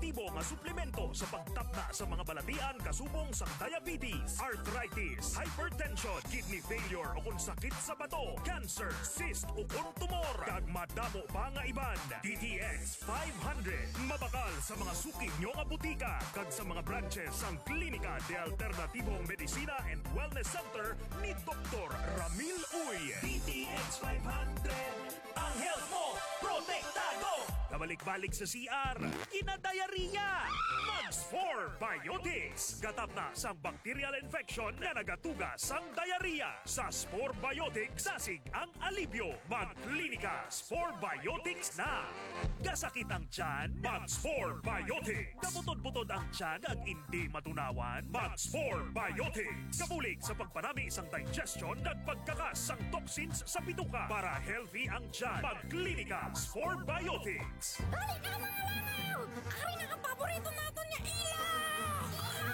alternatibo nga suplemento sa pagtapna sa mga balatian kasubong sa diabetes, arthritis, hypertension, kidney failure o kung sakit sa bato, cancer, cyst o kung tumor. Kag madamo pa nga iban. DTX 500 mabakal sa mga suki nyo nga butika kag sa mga branches ang Klinika de Alternatibong Medicina and Wellness Center ni Dr. Ramil Uy. DTX 500, ang health mo protektado. Kabalik-balik sa CR, kinadayariya. Mags 4 Biotics. Gatap na sa bacterial infection na nagatuga sang diarrhea. Sa Spore Biotics, sasig ang alibyo. Mag-Klinika Spore Biotics na. Gasakit ang tiyan, Mags 4 Biotics. Kabutod-butod ang tiyan at hindi matunawan, Mags 4 Biotics. Kabulig sa pagpanami sang digestion at pagkakas sang toxins sa bituka. Para healthy ang tiyan, Mag-Klinika Spore Biotics. Dali ka mga langaw! Ari na ang paborito natin niya, ilaw!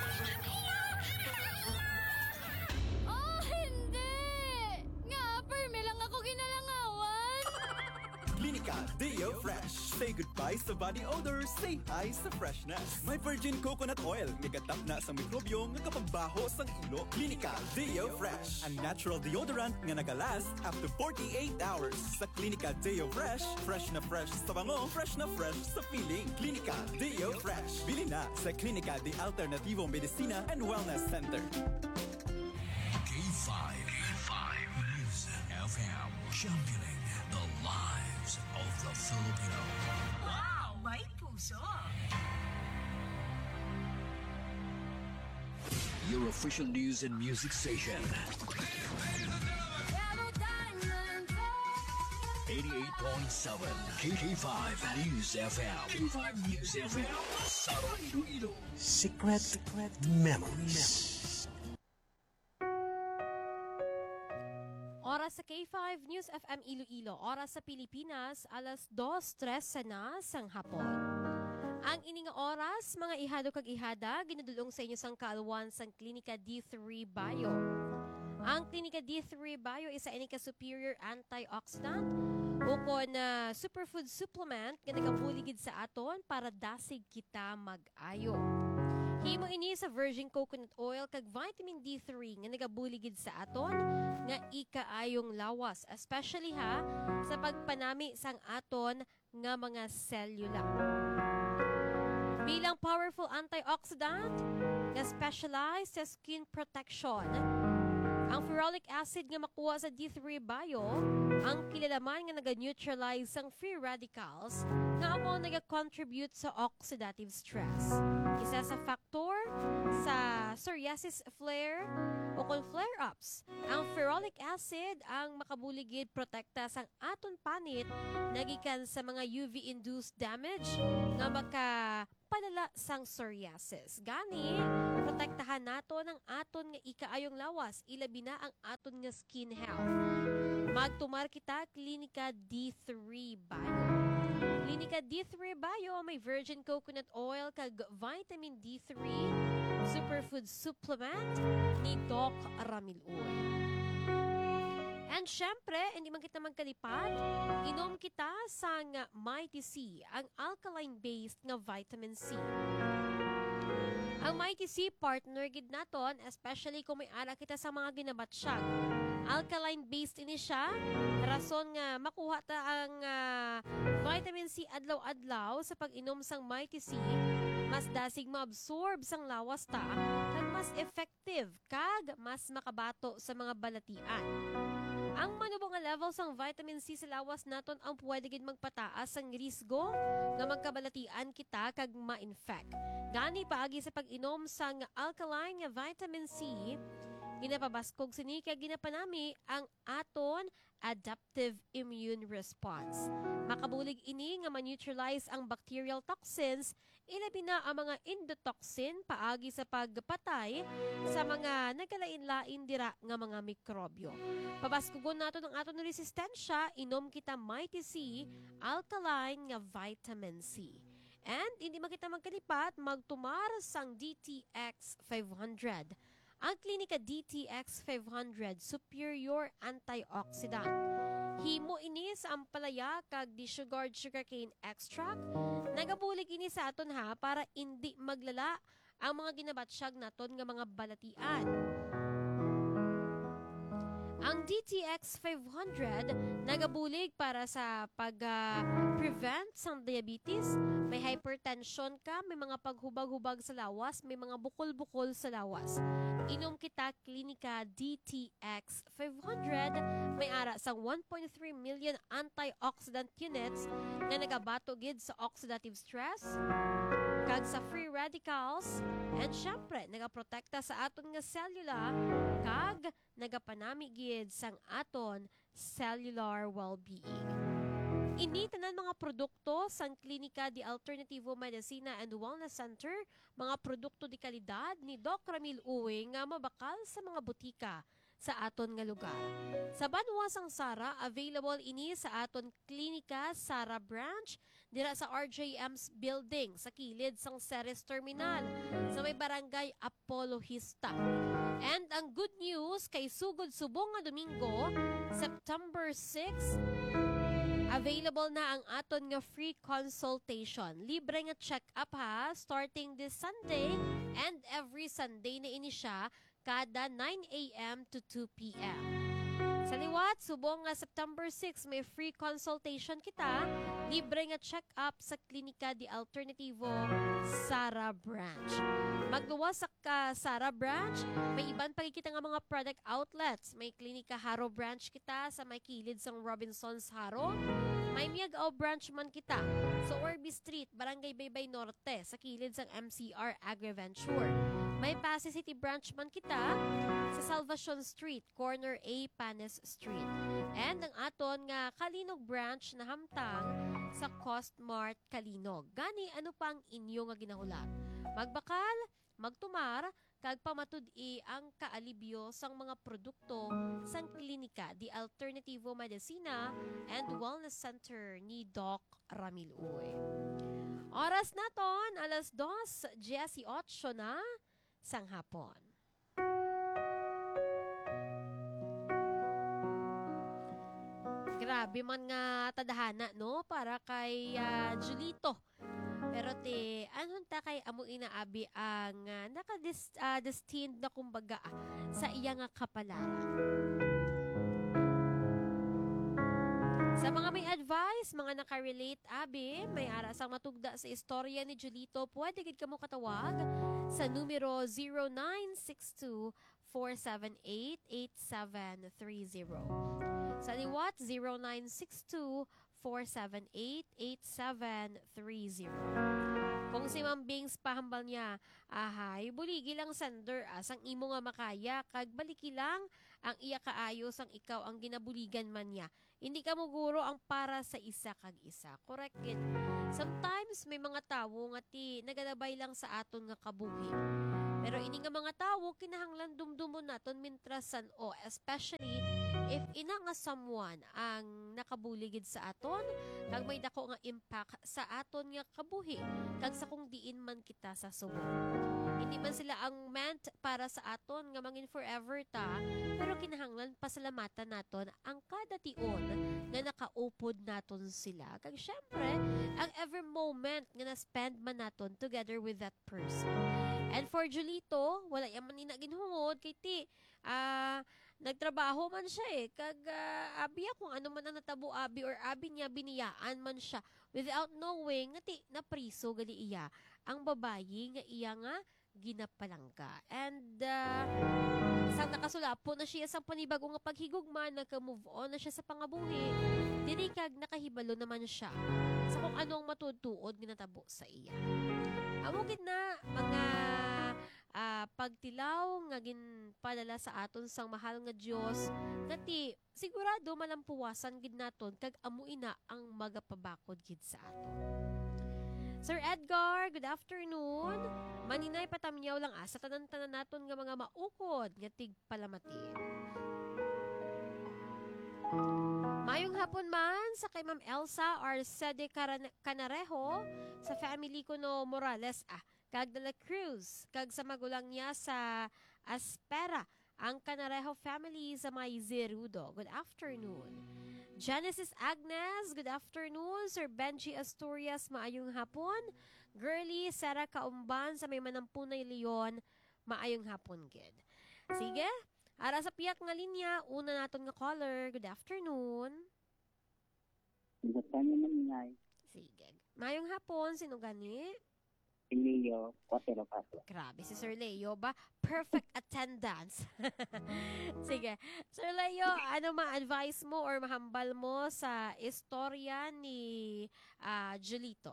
Oh, hindi! Nga, perme lang ako ginalangawan! Klinika Deo Fresh. Say goodbye sa body odor, say hi sa freshness. May virgin coconut oil, nagatap na sa mikrobyo nga kapagbaho sang ilo. Klinika Deo Fresh, a natural deodorant nga nagalast up to 48 hours. Sa Klinika Deo Fresh, fresh na fresh sa bango, fresh na fresh sa feeling. Klinika Deo Fresh. Bili na sa Klinika de Alternativo Medicina and Wellness Center. K5 Music FM, championing the lives of the Filipino. Wow! May puso! Your official news and music station. 88.7 KK5 News FM. K5 News FM. Sara Iloilo. Secret Memories. Oras sa K5 News FM Iloilo. Oras sa Pilipinas, alas 2:13 na sang hapon. Ang ining oras, mga ihado kag ihada, ginadulong sa inyo sang kaalwan sang Klinika D3 Bio. Ang Klinika D3 Bio isa ini ka superior antioxidant o kon superfood supplement nga nagabuligid sa aton para dasig kita mag-ayo. Himo ini sa virgin coconut oil kag vitamin D3 nga nagabuligid sa aton nga ikaayong lawas, especially sa pagpanami sang aton nga mga selula. Bilang powerful antioxidant nga specialized sa skin protection, ang ferulic acid nga makuha sa D3 Bio ang kilalaman nga naga-neutralize ang free radicals nga amo naga-contribute sa oxidative stress. Isa sa factor sa psoriasis flare o kung flare-ups. Ang ferulic acid ang makabuligid protekta sang aton panit nagikan sa mga UV-induced damage nga makapadala sang psoriasis. Gani, protektahan nato ng aton nga ikaayong lawas, ilabi na ang aton nga skin health. Magtumar kita Klinika D3 Bio. Klinika D3 Bio may virgin coconut oil kag vitamin D3 superfood supplement ni Doc Ramil Uy. And syempre, hindi man kita magkalipat, inom kita sang Mighty C, ang alkaline-based nga vitamin C. Ang Mighty C partner gid naton, especially kung may ara kita sa mga ginabatsyag. Alkaline-based ini siya, rason nga makuha ta ang vitamin C adlaw-adlaw sa pag-inom sang Mighty C, mas dasig ma-absorb sang lawas ta, kag mas effective, kag mas makabato sa mga balatian. Ang manubong nga level sang vitamin C sa lawas naton ang pwede gid magpataas ang risgo nga magkabalatian kita kag ma-infect. Gani paagi sa pag-inom sang alkaline nga vitamin C, ginapabaskog sini kag ginapanami ang aton adaptive immune response. Makabulig ini nga ma-neutralize ang bacterial toxins, ilabi na ang mga endotoxin paagi sa pagpatay sa mga nagkalain-lain dira nga mga mikrobyo. Pabaskugon nato ng aton resistensya, inom kita Mighty C, alkaline nga vitamin C. And hindi man kita magkalipat, magtumar sang DTX 500. ang Klinika DTX 500 Superior Antioxidant. Himo ini sa ampalaya kag disugared sugarcane extract. Nagabulig ini sa aton ha para hindi maglala ang mga ginabatsyag naton nga mga balatian. Ang DTX 500 nagabulig para sa pag-prevent sang diabetes, may hypertension ka, may mga paghubag-hubag sa lawas, may mga bukol-bukol sa lawas. Inom kita Klinika DTX 500, may ara sang 1.3 million antioxidant units na nagabatogid sa oxidative stress, kag sa free radicals, and syempre nagaprotekta sa aton nga selula, kag nagapanamigid sang aton cellular well-being. Ini tanan mga produkto sang Klinika di Alternativo Medicina and Wellness Center, mga produkto di kalidad ni Doc Ramil Uwe nga mabakal sa mga butika sa aton nga lugar. Sa Banwa sang Sara, available ini sa aton Klinika Sara Branch dira sa RJM's building sa kilid sang Ceres Terminal sa may barangay Apollohista. And ang good news kay sugod subong nga Domingo, September 6, available na ang aton nga free consultation. Libre nga check-up ha, starting this Sunday and every Sunday na ini siya kada 9 a.m. to 2 p.m. Sa liwat, subong nga September 6, may free consultation kita, libre nga check-up sa Klinika di Alternativo Sara Branch. Magluwas sa Sara Branch, may iban pa kita nga mga product outlets. May Klinika Haro Branch kita sa may kilid sang Robinsons Haro. May Miagao Branch man kita sa Orby Street, Barangay Baybay Norte, sa kilid sang MCR AgriVenture. May Pasay City Branch man kita sa Salvacion Street, corner A, Panes Street. And ang aton nga Kalinog Branch na hamtang sa Costmart Kalinog. Gani ano pang inyo nga ginahulat? Magbakal, magtumar, kag pamatud-i ang kaalibyo sang mga produkto sang Klinika di Alternativo Medicina and Wellness Center ni Doc Ramil Uwe. Oras naton, alas 2:18 na sang hapon. Grabe man nga tadhana no para kay Julito. Pero anon ta kay amo inaabi ang naka-destined na kumbaga sa iya nga kapalaran. Sa mga may advice, mga nakarelate abi, may arasang matugda sa istorya ni Julito, pwede gid kamo katawag sa numero 0962-478-8730. Sa liwat, 0962-478-8730. Kung si Ma'am Bings pahambal niya, ahay, buligi lang sender asang imo nga makaya, kag baliki lang ang iya kaayo sang ikaw ang ginabuligan man niya. Hindi ka muguro ang para sa isa kag isa. Correct it. Sometimes may mga tawo nga nagalabay lang sa aton nga kabuhi. Pero ini nga mga tawo kinahanglan dumdumon naton mintrasan especially if ina nga someone ang nakabuligid sa aton, kag may dako nga impact sa aton nga kabuhi, kag sa kung diin man kita sa subong. Hindi man sila ang meant para sa aton nga mangin forever ta, pero kinahanglan pasalamatan naton ang kada tion nga nakaupod naton sila. Kag syempre, ang every moment nga na-spend man naton together with that person. And for Julito, wala yaman ina ginhungod kay nagtrabaho man siya kag abi kung ano man ang natabo abi or abi niya biniyaan man siya without knowing nga napriso gali iya ang babayi nga iya nga ginapalangga. And sang nakasulapo na siya sa panibago nga paghigugma, nagka-move on na siya sa pangabuhi, dili kag nakahibalo naman siya sa kung anong matutuod ginatabo sa iya. Amo gid na mga pagtilaw nga ginpadala sa aton sang mahal nga Dios nga sigurado malampuwasan gid naton kag amo ina ang magapabakod gid sa aton. Sir Edgar, good afternoon. Maninay patamyaw lang sa tanan-tanan naton nga mga maukod nga tigpalamati. Mayong hapon man sa kay Ma'am Elsa Arcede Canarejo, sa family ko no Morales kag de la Cruz, kag sa magulang niya sa Aspera, ang Canarejo family sa may Zerudo. Good afternoon. Genesis Agnes, good afternoon. Sir Benji Asturias, maayong hapon. Girly Sarah Kaumban sa may Manampunay Leon, maayong hapon gid. Sige, ara sa piyak nga linya, una naton nga caller. Good afternoon. Gusto niyo maningay. Sige. Maayong hapon, sino gani? Leo, Quatero Paso. Grabe, si Sir Leo ba? Perfect attendance. Sige. Sir Leo, ano ma-advise mo or mahambal mo sa istorya ni Julito?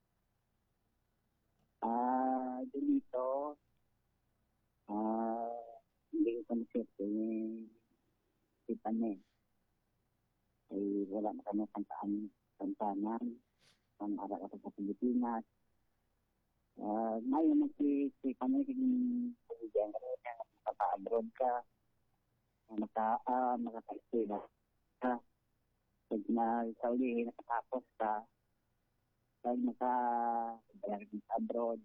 Dito, hindi ko concept si Pane. Ay wala na kami kantanan, pang-aral ako sa Pilipinas. Ngayon si Pane, kaya naka-abroad ka, nakaka-estila ka. Pag sa uli, nakatapos ka, pag naka-abroad sa abroad,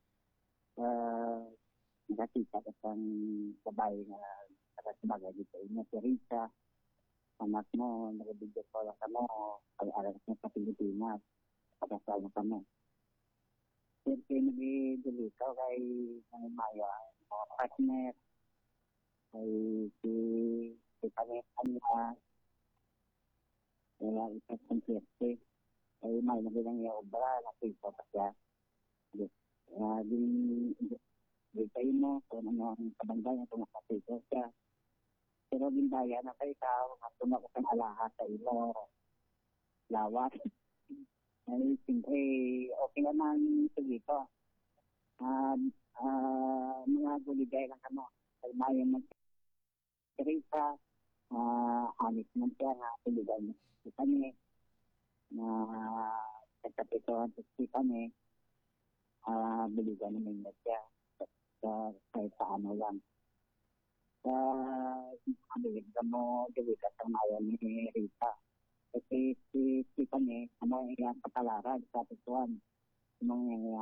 nakakita ka sa babae na nakasabagay dito. Si Rita, anak mo, nagabigyo ko lang ka mo, pag-aral mo sa Pilipinas, pagkasal ka mo. Siyempre, nag-delito kay Maya, mga partner, kay si Panita, kaya ipas ng siyempre, kay Maya, nabilang niya obra, nakita pa siya. Dito mo, kung ano ang kabandayan, kung nakasito siya. Pero bindaya na kayo ikaw, tumakot ang alahas sa ilo, lawat. Ay, siyempre, okay naman ito dito. Mga guligay lang kamo. Kay Maya mag-Teresa, anis man siya na guligay mo si kami. Na katapitohan si kami, biligan namin na siya. Kahit paano lang. Kabilig ka mo, gawin ka sa Maya ni Rita. Kasi si Pane, ano yung patalaran sa pituan. Ano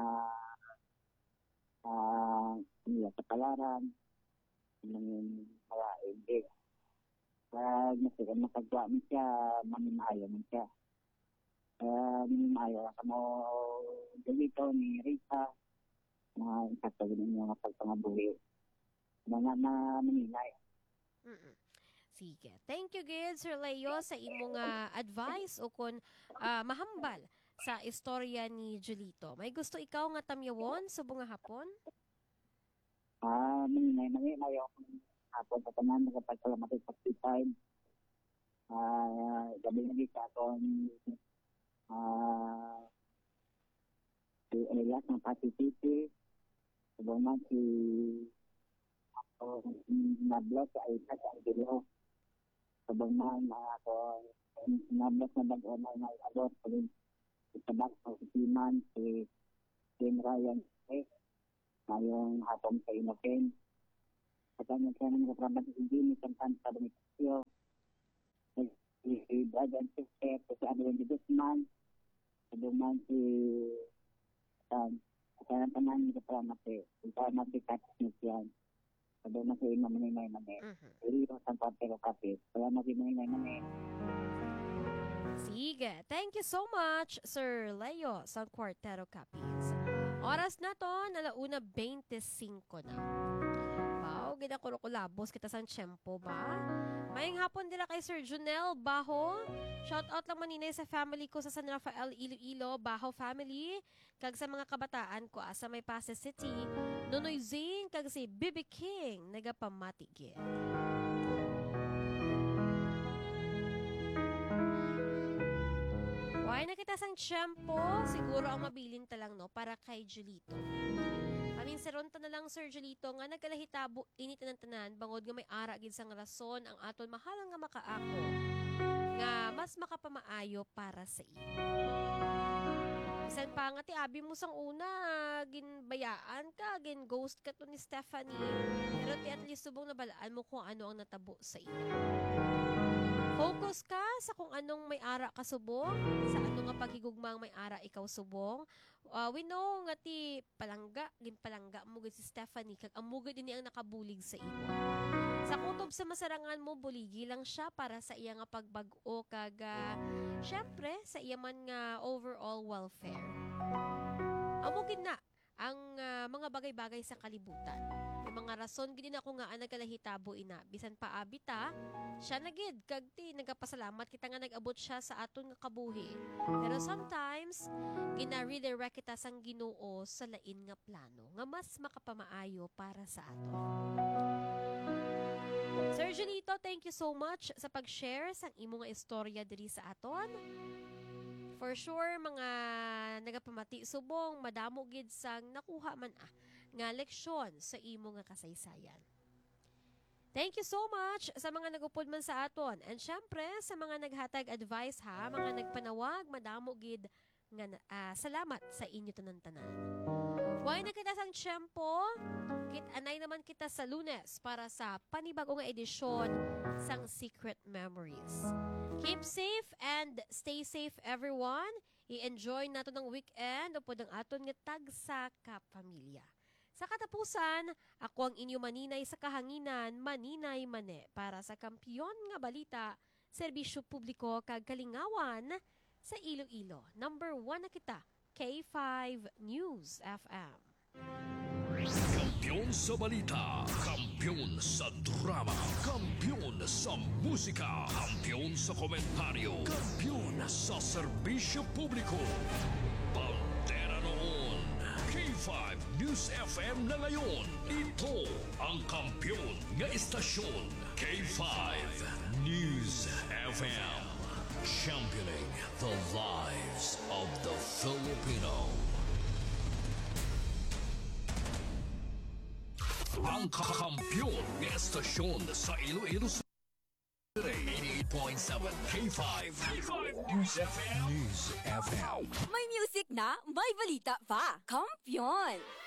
yung patalaran, ano yung mga ibig. Kaya nakagawa mo siya, mamimayo mo siya. Mamimayo lang ka mo dito ni Rita, na ikasagin yung mga pagpangabuhi. Mga maninay. Sige. Thank you, good, Sir Leo, sa imong advice o kung mahambal sa istorya ni Julito. May gusto ikaw nga tamyawon sa bunga hapon? Maninay ako hapon sa tanan, nagpagkalamatay sa time. Gabi na dito ako si Elias ng Pasititi, sabon si nablog sa Aita sa Angelo. Sabang na ako, nablog na bago na abot sa tabak sa Siman, si Ken Ryan, ngayong hapon sa Inoken. At ang siya ng katrabaho si Jimmy, kantan sa Bonifacio, si Brad and Sister, si Adrian de Guzman, sabang si kaya tanan ng katrabaho si Katis yan. Sabang na si Maninay Mane. Ito sa Quatero Cafe. Kaya na si Maninay Mane. Sige. Thank you so much, Sir Leo, sa Quatero Capiz. Oras na to, 1:25 na. Wow, ginakulokulabos kita sa tiyempo ba? Mayang hapon nila kay Sir Junel Baho. Shout out lang maninay sa family ko sa San Rafael, Iloilo, Baho family. Kag sa mga kabataan ko sa may Pasay City, Nonoy Zane, kag si Bibi King, nagapamatigit. Why na kita sang tiyempo, siguro ang mabilin talang no, para kay Julito. Paminsaron ta na lang, Sir Julito, nga nagkalahitabo, init ng tanan, bangod nga may ara gid sang rason, ang aton mahalang nga makaako, nga mas makapamaayo para sa iyo. Bisan pa nga ti abi mo sang una, ginbayaan ka, gin ghost ka to ni Stephanie, pero ti at least subong nabalaan mo kung ano ang natabo sa iyo. Focus ka sa kung anong may ara ka subong, sa ano nga paghigugmang may ara ikaw subong. We know nga ti palangga mo si Stephanie, kag amugid ini ang nakabulig sa imo. Sa kutob sa masarangan mo, buligi lang siya para sa iya nga pagbag-o, kag syempre sa iya man nga overall welfare. Amugid na ang mga bagay-bagay sa kalibutan. May mga rason gid na ako nga nagkalahitabo ina. Bisan pa abita, siya nagid kag ti nagapasalamat kita nga nag-abot siya sa aton nga kabuhi. Pero sometimes gina-redirect kita sang Ginoo sa lain nga plano nga mas makapamaayo para sa aton. Sir Junito, thank you so much sa pag-share sang imo nga istorya diri sa aton. For sure, mga nagapamati subong, madamo gid sang nakuha man nga leksyon sa imo nga kasaysayan. Thank you so much sa mga nagupod man sa aton. And syempre, sa mga naghatag advice mga nagpanawag, madamo gid nga salamat sa inyo tanan-tanan. Why na kita sang tiyempo? Anay naman kita sa Lunes para sa panibagong edisyon sang Secret Memories. Keep safe and stay safe everyone. I-enjoy nato ng weekend upod ang aton nga tagsa ka pamilya. Sa katapusan, ako ang inyo maninay sa kahanginan, Maninay Mane, para sa Kampiyon nga Balita, Serbisyo Publiko kag Kalingawan sa Iloilo. Number 1 na kita, K5 News FM. Kampiyon sa balita, kampiyon sa drama, kampiyon sa musika, kampiyon sa komentaryo, kampiyon sa serbisyo publiko. Pantera noon, K5 News FM na ngayon. Ito ang kampiyon nga istasyon, K5 News FM. Championing the lives of the Filipino. Ang kampiyon ng estasyon sa Iloilo City. 88.7 K5 News FM. May music na, may balita pa. Kampiyon!